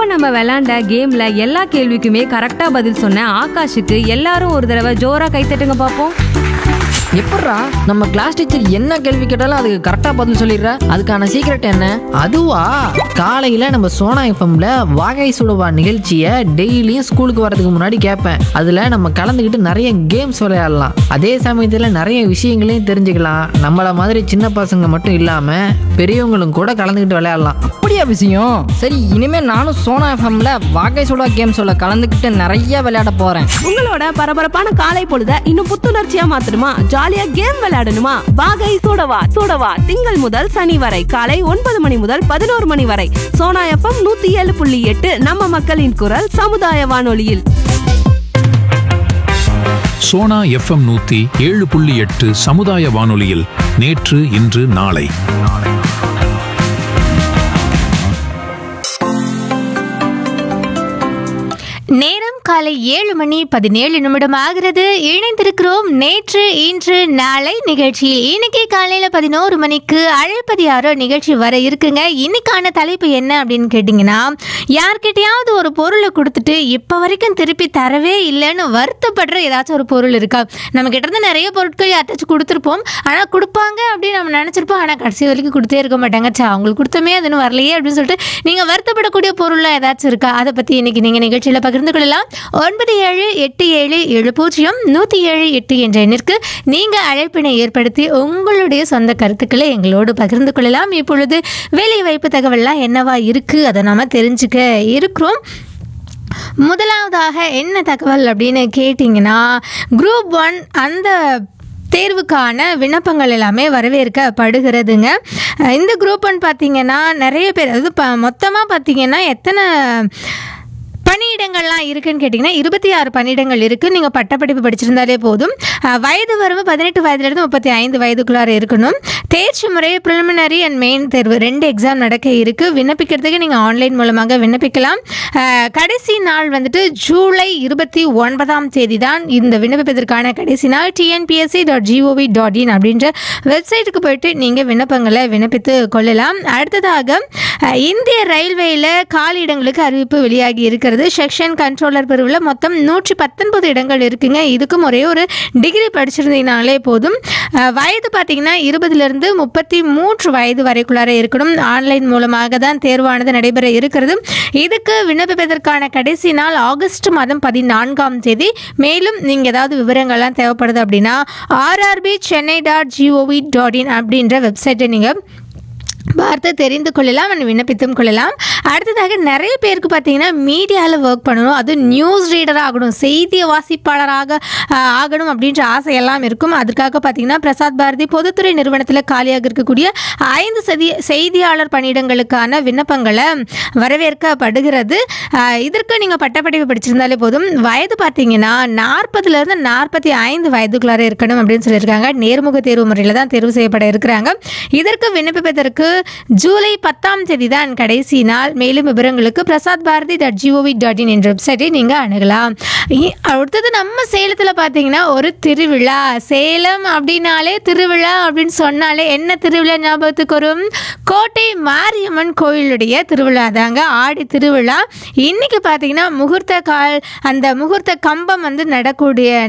இப்ப நம்ம விளையாண்ட கேம்ல எல்லா கேள்விக்குமே கரெக்டா பதில் சொன்ன ஆகாஷுக்கு எல்லாரும் ஒரு தடவை ஜோரா கைத்தட்டுங்க பாப்போம். எப்பட்றா நம்ம கிளாஸ் டீச்சர் என்ன கேள்வி கேட்டாலும் அதுக்கு கரெக்டாக பதில் சொல்லிடுற? அதுக்கான சீக்ரெட் என்ன? அதுவா, காலையில் நம்ம சோனா எஃப்எம்ல வாகை சுடவா நிகழ்ச்சியை டெய்லியும் ஸ்கூலுக்கு வரதுக்கு முன்னாடி கேட்பேன். அதில் நம்ம கலந்துக்கிட்டு நிறைய கேம்ஸ் விளையாடலாம். அதே சமயத்தில் நிறைய விஷயங்களையும் தெரிஞ்சுக்கலாம். நம்மளை மாதிரி சின்ன பசங்க மட்டும் இல்லாமல் பெரியவங்களும் கூட கலந்துக்கிட்டு விளையாடலாம். அப்படியா விஷயம்? சரி, இனிமேல் நானும் சோனா எஃப்எம்ல வாகை சுடவா கேம்ஸோட கலந்துக்கிட்டு நிறைய விளையாட போகிறேன். உங்களோட பரபரப்பான காலை பொழுத இன்னும் புத்துணர்ச்சியா மாத்தணுமா? ஜாலியா கேம் விளையாடணுமா? வாகை சூடவா திங்கள் முதல் சனி வரை காலை 9 மணி முதல் 11 மணி வரை சோனா எஃப்எம் 107.8 நம்ம மக்களின் குரல் சமுதாய வானொலியில். சோனா எஃப்எம் 107.8 சமுதாய வானொலியில் நேற்று இன்று நாளை. நேரம் காலை 7:17 ஆகிறது. இணைந்திருக்கிறோம் நேற்று இன்று நாளை நிகழ்ச்சியில். இன்னைக்கு காலையில 11 மணிக்கு அழைப்பது யாரோ நிகழ்ச்சி வர இருக்குங்க. இன்னைக்கான தலைப்பு என்ன அப்படின்னு கேட்டிங்கன்னா, யார்கிட்டையாவது ஒரு பொருளை கொடுத்துட்டு இப்போ வரைக்கும் திருப்பி தரவே இல்லைன்னு வருத்தப்படுற ஏதாச்சும் ஒரு பொருள் இருக்கா? நம்ம கிட்ட இருந்து நிறைய பொருட்கள் யார்ட்டாச்சும் கொடுத்துருப்போம், ஆனால் கொடுப்பாங்க அப்படின்னு நம்ம நினச்சிருப்போம், ஆனால் கடைசி வரைக்கும் கொடுத்தே இருக்க மாட்டாங்க. அவங்களுக்கு கொடுத்தமே அதுன்னு வரலையே அப்படின்னு சொல்லிட்டு நீங்கள் வருத்தப்படக்கூடிய பொருளாக ஏதாச்சும் இருக்கா? அதை பற்றி இன்னைக்கு நீங்கள் நிகழ்ச்சியில் பகிர்ந்து கொள்ளலாம். 9787700178 என்ற எண்ணிற்கு நீங்கள் அழைப்பினை ஏற்படுத்தி உங்களுடைய சொந்த கருத்துக்களை எங்களோடு பகிர்ந்து கொள்ளலாம். இப்பொழுது வேலைவாய்ப்பு தகவல்லாம் என்னவா இருக்குது அதை நம்ம தெரிஞ்சுக்க இருக்கிறோம். முதலாவதாக என்ன தகவல் அப்படின்னு கேட்டிங்கன்னா, குரூப் 1 அந்த தேர்வுக்கான விண்ணப்பங்கள் எல்லாமே வரவேற்கப்படுகிறதுங்க. இந்த குரூப் 1 பார்த்திங்கன்னா நிறைய பேர், அதாவது மொத்தமாக பார்த்திங்கன்னா எத்தனை பணியிடங்கள்லாம் இருக்குன்னு கேட்டிங்கன்னா 26 பணியிடங்கள் இருக்குது. நீங்கள் பட்டப்படிப்பு படிச்சிருந்தாலே போதும். வயது வரம்பு 18 வயதுலேருந்து 35 வயதுக்குள்ளார இருக்கணும். தேர்ச்சி முறை ப்ரிலிமினரி அண்ட் மெயின் தேர்வு 2 எக்ஸாம் நடக்க இருக்குது. விண்ணப்பிக்கிறதுக்கு நீங்கள் ஆன்லைன் மூலமாக விண்ணப்பிக்கலாம். கடைசி நாள் வந்துட்டு ஜூலை 29ஆம் தேதி தான் இந்த விண்ணப்பிப்பதற்கான கடைசி நாள். tnpsc.gov.in அப்படின்ற வெப்சைட்டுக்கு போயிட்டு நீங்கள் விண்ணப்பங்களை விண்ணப்பித்து கொள்ளலாம். அடுத்ததாக இந்திய ரயில்வேயில் காலியிடங்களுக்கு அறிவிப்பு வெளியாகி இருக்கிறது. செக்ஷன் கண்ட்ரோலர் பிரிவில் மொத்தம் 119 இடங்கள் இருக்குங்க. இதுக்கும் ஒரே ஒரு டிகிரி படிச்சிருந்தீங்கனாலே போதும். வயது பார்த்தீங்கன்னா 20லேருந்து 33 வயது வரைக்குள்ளார இருக்கணும். ஆன்லைன் மூலமாக தான் தேர்வானது நடைபெற இருக்கிறது. இதுக்கு விண்ணப்பிப்பதற்கான கடைசி நாள் ஆகஸ்ட் மாதம் 14ஆம் தேதி. மேலும் நீங்கள் ஏதாவது விவரங்கள்லாம் தேவைப்படுது அப்படின்னா rrbchennai.gov.in அப்படின்ற வெப்சைட்டை நீங்கள் பார்த்து தெரிந்து கொள்ளலாம், விண்ணப்பித்தும் கொள்ளலாம். அடுத்ததாக நிறைய பேருக்கு பார்த்தீங்கன்னா மீடியாவில் ஒர்க் பண்ணணும், அது நியூஸ் ரீடராக ஆகணும், செய்தி வாசிப்பாளராக ஆகணும் அப்படின்ற ஆசையெல்லாம் இருக்கும். அதற்காக பார்த்தீங்கன்னா பிரசாத் பாரதி பொதுத்துறை நிறுவனத்தில் காலியாக இருக்கக்கூடிய 5 செய்தியாளர் பணியிடங்களுக்கான விண்ணப்பங்களை வரவேற்கப்படுகிறது. இதற்கு நீங்கள் பட்டப்படிப்பு படிச்சிருந்தாலே போதும். வயது பார்த்தீங்கன்னா 40லேருந்து 45 வயதுக்குள்ளார இருக்கணும் அப்படின்னு சொல்லியிருக்காங்க. நேர்முக தேர்வு முறையில் தான் தேர்வு செய்யப்பட இருக்கிறாங்க. இதற்கு விண்ணப்பிப்பதற்கு ஜூலை 10ஆம் தேதி தான் கடைசி நாள். மேலும் விவரங்களுக்கு prasadbharati.gov.in என்ற வெப்சைட்டை நீங்கள் அணுகலாம். அடுத்தது நம்ம சேலத்தில் பார்த்தீங்கன்னா ஒரு திருவிழா. சேலம் அப்படின்னாலே திருவிழா அப்படின்னு சொன்னாலே என்ன திருவிழா ஞாபகத்துக்கு வரும்? கோட்டை மாரியம்மன் கோயிலுடைய திருவிழா தாங்க, ஆடி திருவிழா. இன்னைக்கு பார்த்தீங்கன்னா முகூர்த்த அந்த முகூர்த்த கம்பம் வந்து